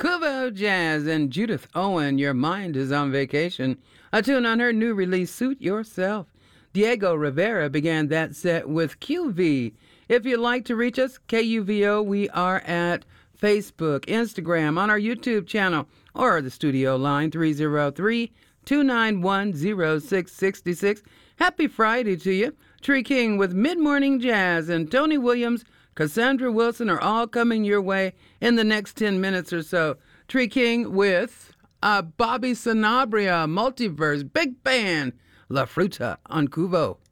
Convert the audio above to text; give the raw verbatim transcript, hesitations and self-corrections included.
Kuvo Jazz and Judith Owen, Your Mind is on Vacation, a tune on her new release, Suit Yourself. Diego Rivera began that set with Q V. If you'd like to reach us, K U V O, we are at Facebook, Instagram, on our YouTube channel, or the studio line three oh three, two nine one, oh six six six. Happy Friday to you. Tree King with Mid-Morning Jazz and Tony Williams, Cassandra Wilson are all coming your way in the next ten minutes or so. Tree King with uh, Bobby Sanabria, Multiverse, Big Band, La Fruta on Kuvo.